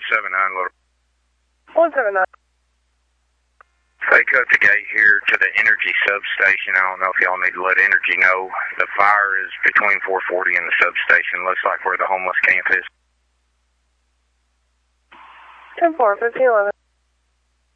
179, 179. They cut the gate here to the energy substation. I don't know if y'all need to let energy know. The fire is between 440 and the substation. Looks like where the homeless camp is. 10-4, 1511.